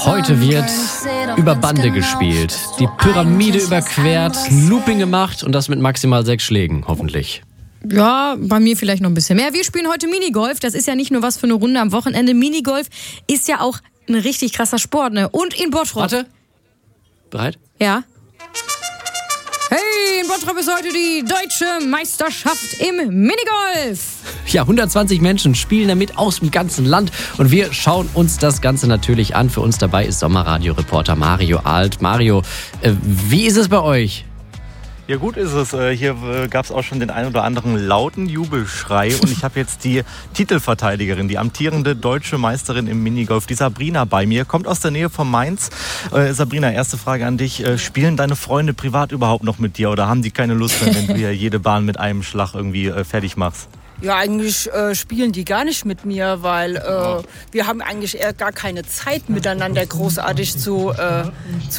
Heute wird über Bande gespielt, die Pyramide überquert, Looping gemacht und das mit maximal 6 Schlägen, hoffentlich. Ja, bei mir vielleicht noch ein bisschen mehr. Wir spielen heute Minigolf. Das ist ja nicht nur was für eine Runde am Wochenende. Minigolf ist ja auch ein richtig krasser Sport, ne? Und in Bottrop. Warte. Bereit? Ja. Hey, in Bottrop ist heute die deutsche Meisterschaft im Minigolf. Ja, 120 Menschen spielen damit aus dem ganzen Land und wir schauen uns das Ganze natürlich an. Für uns dabei ist Sommerradio-Reporter Mario Alt. Mario, wie ist es bei euch? Ja, gut ist es. Hier gab es auch schon den ein oder anderen lauten Jubelschrei. Und ich habe jetzt die Titelverteidigerin, die amtierende deutsche Meisterin im Minigolf, die Sabrina, bei mir. Kommt aus der Nähe von Mainz. Sabrina, erste Frage an dich. Spielen deine Freunde privat überhaupt noch mit dir oder haben die keine Lust mehr, wenn du hier jede Bahn mit einem Schlag irgendwie fertig machst? Ja, eigentlich spielen die gar nicht mit mir, weil wir haben eigentlich eher gar keine Zeit miteinander großartig sag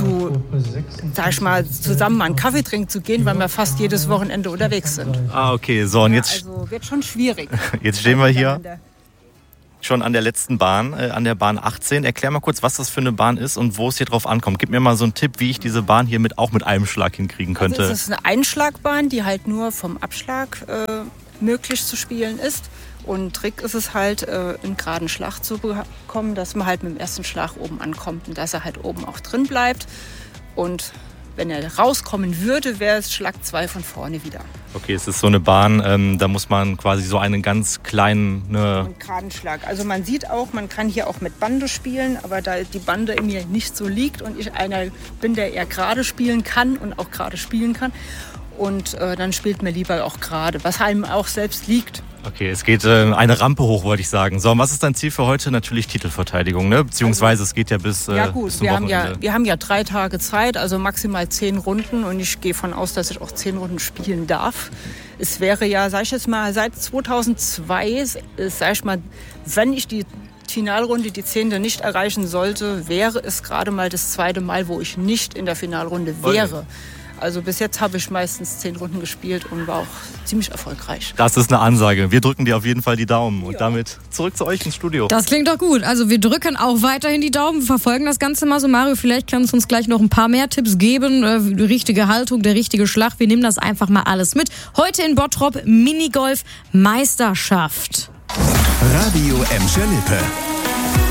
ich mal, zusammen mal einen Kaffee trinken zu gehen, weil wir fast jedes Wochenende unterwegs sind. Ah, okay, so und jetzt... Also wird schon schwierig. Jetzt stehen wir hier schon an der letzten Bahn, an der Bahn 18. Erklär mal kurz, was das für eine Bahn ist und wo es hier drauf ankommt. Gib mir mal so einen Tipp, wie ich diese Bahn hier auch mit einem Schlag hinkriegen könnte. Also es ist eine Einschlagbahn, die halt nur vom Abschlag möglich zu spielen ist. Und Trick ist es halt, einen geraden Schlag zu bekommen, dass man halt mit dem ersten Schlag oben ankommt und dass er halt oben auch drin bleibt. Und wenn er rauskommen würde, wäre es Schlag 2 von vorne wieder. Okay, es ist so eine Bahn, da muss man quasi so einen ganz kleinen... Einen geraden Schlag. Also man sieht auch, man kann hier auch mit Bande spielen, aber da die Bande in mir nicht so liegt und ich einer bin, der eher gerade spielen kann und auch gerade spielen kann, und dann spielt man lieber auch gerade, was einem auch selbst liegt. Okay, es geht eine Rampe hoch, wollte ich sagen. So, und was ist dein Ziel für heute? Natürlich Titelverteidigung, ne? Beziehungsweise es geht ja bis ja gut, bis zum Wochenende. Wir haben ja 3 Tage Zeit, also maximal 10 Runden und ich gehe von aus, dass ich auch 10 Runden spielen darf. Es wäre ja, sag ich jetzt mal, seit 2002, sag ich mal, wenn ich die Finalrunde, die 10. nicht erreichen sollte, wäre es gerade mal das 2. Mal, wo ich nicht in der Finalrunde wäre. Okay. Also bis jetzt habe ich meistens 10 Runden gespielt und war auch ziemlich erfolgreich. Das ist eine Ansage. Wir drücken dir auf jeden Fall die Daumen. Und damit zurück zu euch ins Studio. Das klingt doch gut. Also wir drücken auch weiterhin die Daumen. Wir verfolgen das Ganze mal so. Mario, vielleicht kannst du uns gleich noch ein paar mehr Tipps geben. Die richtige Haltung, der richtige Schlag. Wir nehmen das einfach mal alles mit. Heute in Bottrop Minigolf Meisterschaft. Radio Emscher Lippe.